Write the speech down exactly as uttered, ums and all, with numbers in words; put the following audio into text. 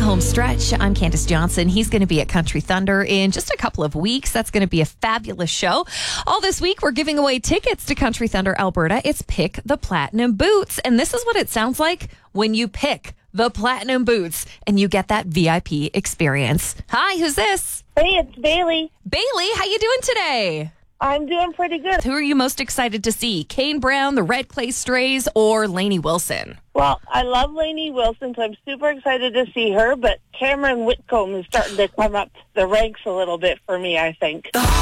home stretch. I'm Candace Johnson. He's going to be at Country Thunder in just a couple of weeks. That's going to be a fabulous show. All this week, we're giving away tickets to Country Thunder, Alberta. It's Pick the Platinum Boots. And this is what it sounds like when you pick the Platinum Boots and you get that V I P experience. Hi, who's this? Hey, it's Bailey. Bailey, how you doing today? I'm doing pretty good. Who are you most excited to see? Kane Brown, the Red Clay Strays, or Lainey Wilson? Well, I love Lainey Wilson, so I'm super excited to see her, but Cameron Whitcomb is starting to come up the ranks a little bit for me, I think.